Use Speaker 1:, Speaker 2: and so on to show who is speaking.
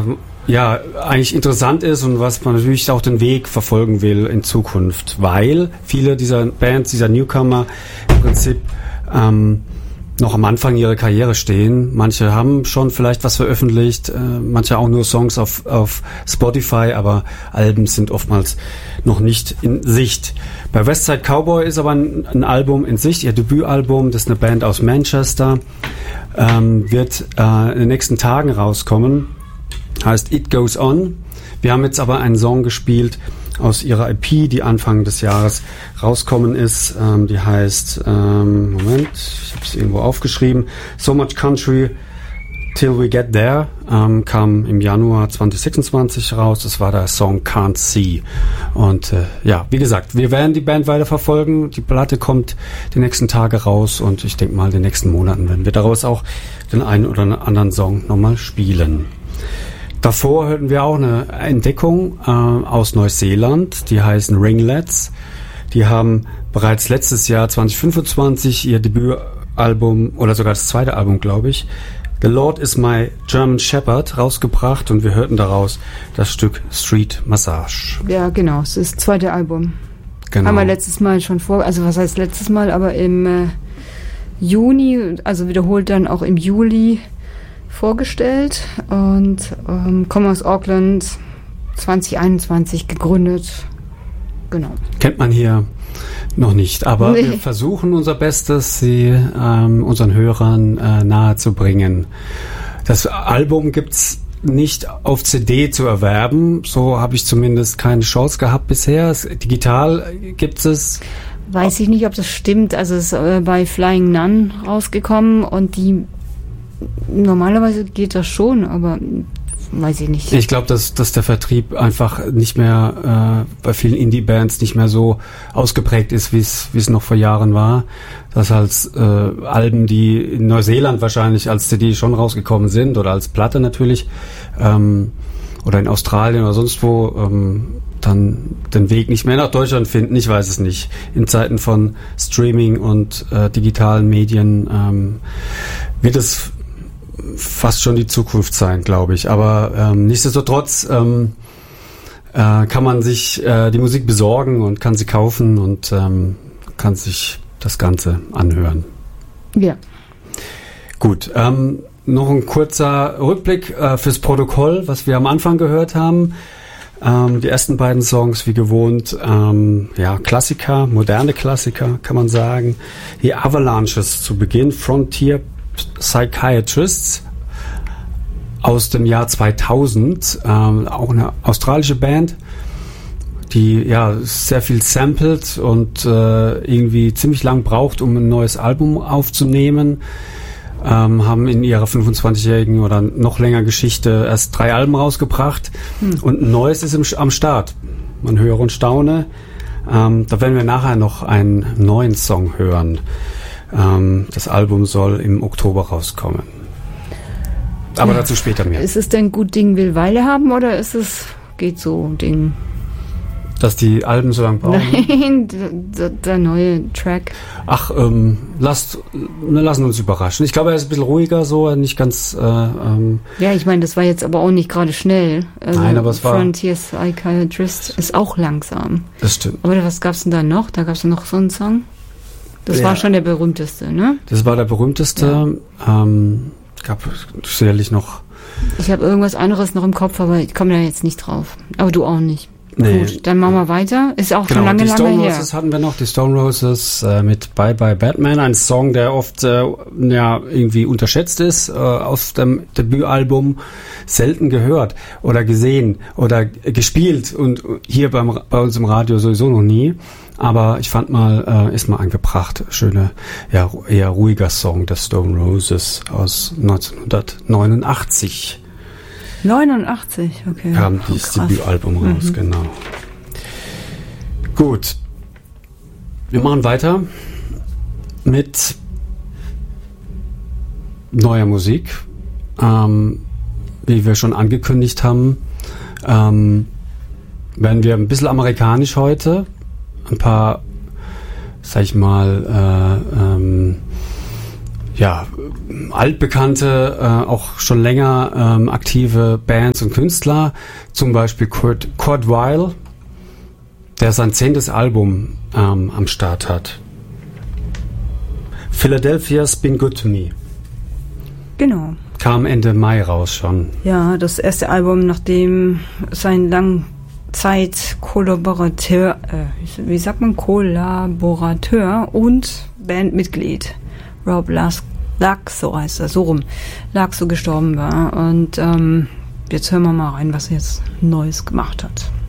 Speaker 1: ja eigentlich interessant ist und was man natürlich auch den Weg verfolgen will in Zukunft, weil viele dieser Bands, dieser Newcomer im Prinzip noch am Anfang ihrer Karriere stehen. Manche haben schon vielleicht was veröffentlicht, manche auch nur Songs auf Spotify, aber Alben sind oftmals noch nicht in Sicht. Bei Westside Cowboy ist aber ein Album in Sicht, ihr Debütalbum, das ist eine Band aus Manchester, wird in den nächsten Tagen rauskommen, heißt It Goes On. Wir haben jetzt aber einen Song gespielt aus ihrer EP, die Anfang des Jahres rauskommen ist. Die heißt, Moment, ich habe es irgendwo aufgeschrieben, So Much Country Till We Get There, kam im Januar 2026 raus. Das war der Song Can't See. Und ja, wie gesagt, wir werden die Band weiter verfolgen. Die Platte kommt die nächsten Tage raus und ich denke mal, in den nächsten Monaten werden wir daraus auch den einen oder anderen Song nochmal spielen. Davor hörten wir auch eine Entdeckung aus Neuseeland, die heißen Ringlets. Die haben bereits letztes Jahr 2025 ihr Debütalbum oder sogar das zweite Album, glaube ich, The Lord is My German Shepherd rausgebracht und wir hörten daraus das Stück Street Massage.
Speaker 2: Ja, genau, es ist das zweite Album.
Speaker 1: Genau.
Speaker 2: Haben wir letztes Mal schon also was heißt letztes Mal, aber im Juni, also wiederholt dann auch im Juli vorgestellt und kommen aus Auckland, 2021 gegründet. Genau.
Speaker 1: Kennt man hier noch nicht, aber wir versuchen unser Bestes, sie unseren Hörern nahe zu bringen. Das Album gibt's nicht auf CD zu erwerben, so habe ich zumindest keine Chance gehabt bisher. Digital gibt es.
Speaker 2: Weiß ich nicht, ob das stimmt. Also es ist bei Flying Nun rausgekommen und die normalerweise geht das schon, aber weiß ich nicht. Ich glaube, dass der Vertrieb einfach nicht mehr bei vielen Indie-Bands nicht mehr so ausgeprägt ist, wie es noch vor Jahren war. Dass als Alben, die in Neuseeland wahrscheinlich als CD schon rausgekommen sind oder als Platte natürlich oder in Australien oder sonst wo, dann den Weg nicht mehr nach Deutschland finden. Ich weiß es nicht. In Zeiten von Streaming und digitalen Medien wird es fast schon die Zukunft sein, glaube ich. Aber nichtsdestotrotz kann man sich die Musik besorgen und kann sie kaufen und kann sich das Ganze anhören. Ja.
Speaker 1: Gut, noch ein kurzer Rückblick fürs Protokoll, was wir am Anfang gehört haben. Die ersten beiden Songs, wie gewohnt, ja, Klassiker, moderne Klassiker, kann man sagen. Die Avalanches zu Beginn, Frontier Psychiatrists aus dem Jahr 2000, auch eine australische Band, die ja sehr viel samplet und irgendwie ziemlich lang braucht, um ein neues Album aufzunehmen. Haben in ihrer 25-jährigen oder noch länger Geschichte erst 3 Alben rausgebracht und ein neues ist am Start. Man höre und staune. Da werden wir nachher noch einen neuen Song hören. Das Album soll im Oktober rauskommen. Aber dazu später mehr.
Speaker 2: Ist es denn gut Ding will Weile haben oder ist es geht so Ding?
Speaker 1: Dass die Alben so lange brauchen?
Speaker 2: Nein, der neue Track.
Speaker 1: Ach, lassen uns überraschen. Ich glaube, er ist ein bisschen ruhiger so, nicht ganz...
Speaker 2: ja, ich meine, das war jetzt aber auch nicht gerade schnell. Also
Speaker 1: nein, aber es war...
Speaker 2: Frontier Psychiatrist ist auch langsam.
Speaker 1: Das stimmt.
Speaker 2: Aber was gab's denn da noch? Da gab's noch so einen Song? Das war schon der berühmteste, ne? Das war der berühmteste.
Speaker 1: Ja. Gab sicherlich noch...
Speaker 2: Ich habe irgendwas anderes noch im Kopf, aber ich komme da jetzt nicht drauf. Aber du auch nicht.
Speaker 1: Nee.
Speaker 2: Gut, dann machen wir weiter. Ist auch schon lange
Speaker 1: her. Die Stone
Speaker 2: her.
Speaker 1: Roses hatten wir noch. Die Stone Roses mit Bye Bye Batman. Ein Song, der oft ja irgendwie unterschätzt ist. Aus dem Debütalbum selten gehört oder gesehen oder gespielt. Und hier bei uns im Radio sowieso noch nie. Aber ich fand mal, ist mal angebracht. Schöne, ja, eher ruhiger Song der Stone Roses aus 1989.
Speaker 2: 89, okay.
Speaker 1: Kam dieses Debütalbum raus, genau. Gut. Wir machen weiter mit neuer Musik. Wie wir schon angekündigt haben, werden wir ein bisschen amerikanisch heute. Ein paar, sag ich mal, altbekannte, auch schon länger aktive Bands und Künstler, zum Beispiel Kurt Weill, der sein 10. Album am Start hat. Philadelphia's Been Good to Me.
Speaker 2: Genau.
Speaker 1: Kam Ende Mai raus schon.
Speaker 2: Ja, das erste Album, nachdem sein Langzeit-Kollaborateur, Kollaborateur und Bandmitglied Rob Laxo heißt er, so rum, Laxo gestorben war. Und jetzt hören wir mal rein, was er jetzt Neues gemacht hat.